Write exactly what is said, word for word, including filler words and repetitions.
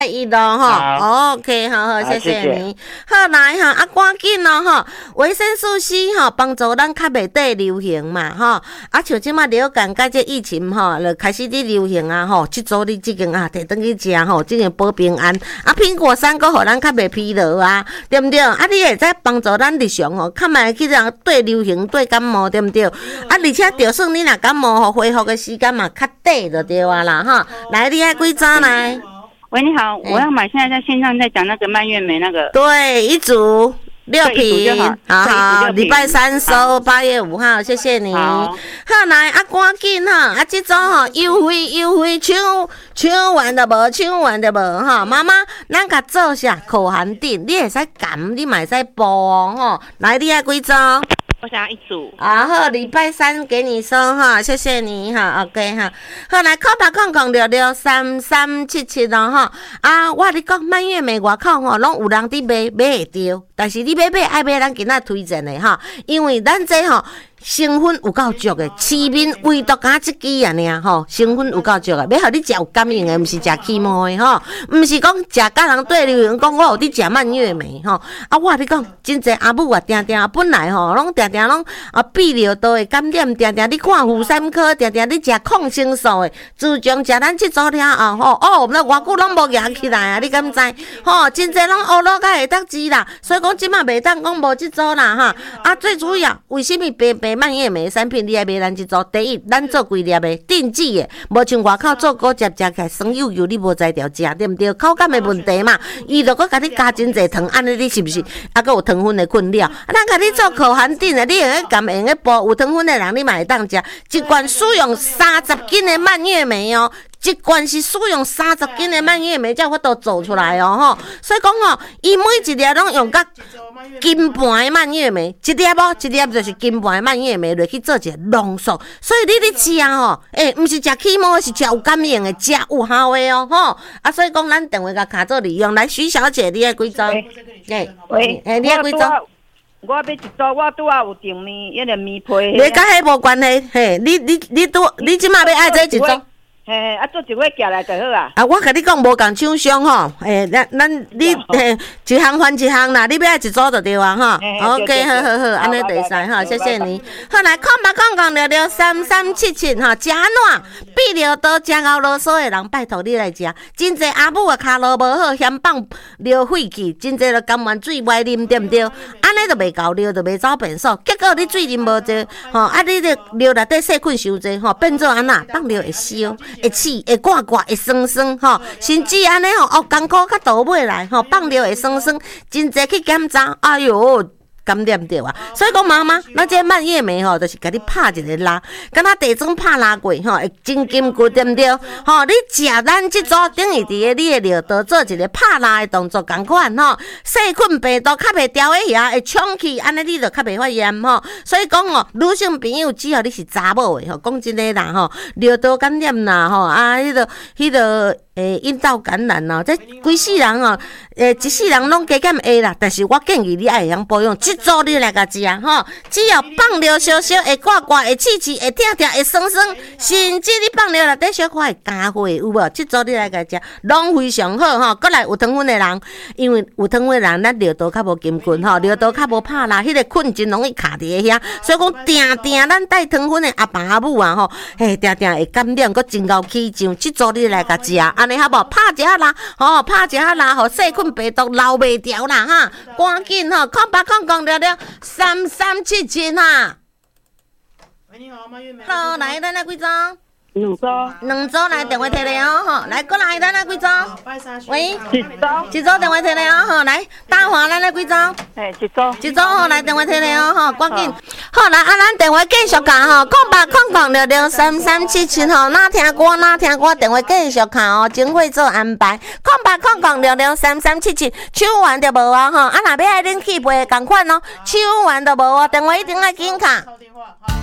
一咯哈 ，OK， 好好，谢谢你。好来哈，啊，赶紧咯哈，维生素 C 哈，帮助咱较袂得流行嘛哈。啊，像即马流感甲这疫情哈，就开始伫流行啊吼，即组你即间啊，摕转去食吼，即件保平安。啊，苹果三个互咱较袂疲劳啊，对毋对？啊，你会使帮助咱日常吼，较袂去人对流行对感冒，对毋对？啊，而且就算你若感冒吼，恢复的时间嘛较短就对啊啦哈。来，你爱几张来？ 喂，你好，我要买，现在在线上在讲那个蔓越莓那个。 对，一组六瓶，好好，礼拜三收，八月五号，谢谢你。好，来啊，赶紧哈，啊，这种吼优惠优惠，抢抢完的无，抢完的无哈。妈妈，咱甲做下口含定，你会使含，你嘛会使剥哦吼。来，你爱几张？ 我想要一组。 啊好，礼拜三给你收哈，谢谢你哈 ，OK 哈。好来，空八空空六六三三七七咯哈。啊，我你讲蔓越莓外口吼，拢有人伫买买会着，但是你买买爱买咱今仔推荐的哈，因为咱这吼。成分有够足的，市面唯独敢即支啊尔吼，成分有够足的，要互你食有感应的，毋是食起毛的吼，毋是讲食甲人对流行讲我有伫食蔓越莓吼。啊，我你讲真济阿母啊，定定本来吼，拢定定拢啊泌尿道的感染，定定你看妇产科，定定你食抗生素的，自从食咱即组了后吼，哦，那偌久拢无压起来啊，你敢知？吼，真济拢乌落甲会得治啦，所以讲即马袂当讲无即组啦哈。啊，最主要为什么白白蔓越莓产品你爱买咱即组？第一，咱做规粒的定制的，无像外口做果汁食起来酸溜溜，你无才调食，对毋对？口感的问题嘛，伊就搁甲你加真济糖，安尼你是毋是？啊，搁有糖分的困扰。啊，咱甲你做口含定的，你用个甘用个煲，有糖分的人你嘛会当食。一罐使用三十斤的蔓越莓哦。一罐是使用三十斤的蔓越莓才有法度做出来哦吼，所以讲吼，伊每一粒拢用甲金盘的蔓越莓，一粒无一粒就是金盘的蔓越莓落去做一个浓缩，所以你咧食吼，诶、欸，毋是食起毛，是食有感应的，食有效的哦吼。啊，所以讲咱电话甲卡做利用，来徐小姐，你爱几张？ 诶，喂， 诶，你爱几张？ 我要一组，我拄啊有订面，迄个面皮。 你甲迄无关系，嘿，你你你拄你即马要爱这一组？ 嘿嘿，啊，做一尾寄来就好啊。 啊，我甲你讲无共厂商吼，诶，咱咱你嘿一项还一项啦，你要爱一组就对啊哈。OK， 好好好，安尼就使哈，谢谢你。好来，空八空空六六三三七七哈，食暖泌尿道食到啰嗦的人，拜托你来食。真济阿母啊，骹路无好，嫌放尿废气，真济就甘愿水歪啉，对毋对？安尼就袂够尿，就袂走便所。结果你水啉无济，吼啊，你这尿内底细菌伤济，吼变做安那放尿会烧。会刺会刮刮会酸酸吼，甚至安尼吼哦，艰苦较倒尾来吼，放尿会酸酸，真济去检查，哎哟。感染着啊，所以讲妈妈，咱这蔓越莓吼，就是甲你拍一个拉，敢若地砖拍拉过吼，会真筋骨对毋对？吼，你食咱即组等于伫个你的尿道做一个拍拉的动作，共款吼，细菌病毒较袂调喺遐，会冲去，安尼你就较袂发炎吼。所以讲哦，女性朋友只要你是查某的吼，讲真个啦吼，尿道感染啦吼，啊，迄个迄个。诶，阴道感染哦，这规世人哦，诶，一世人拢加减会啦。但是我建议你爱会晓保养，即组你来甲食吼。只要放尿烧烧，会刮刮，会刺刺，会痛痛，会酸酸，甚至你放尿内底小可会加血，有无？即组你来甲食，拢非常好吼。过来有糖分的人，因为有糖分的人，咱尿道较无筋骨吼，尿道较无拍啦，迄、那个菌真容易卡伫遐。所以讲，定定咱带糖分的阿爸阿母啊吼，嘿，定定会感染，佮真够起痒。即组你来甲食。安尼好无？拍一下啦，吼，拍一下啦，吼，细菌病毒留袂掉啦，哈，赶紧吼，空八空空了了，三三七七哈。喂，你好，蔓越莓。好，来，咱来几张？ 两组。两组来电话摕来哦，吼，来过来，咱来几张？喂， 一组。 一组电话摕来哦，吼，来，大华，咱来几张？ 嘿，一组。 一组吼，来电话摕来哦，吼，赶紧。好，来，啊，咱电话继续讲吼，空八空空六六三三七七吼，哪听歌哪听歌，电话继续看哦，真会做安排。空八空空六六三三七七，抢完就无啊吼，啊，若要爱恁去陪共款哦，抢完就无哦，电话一定要紧卡。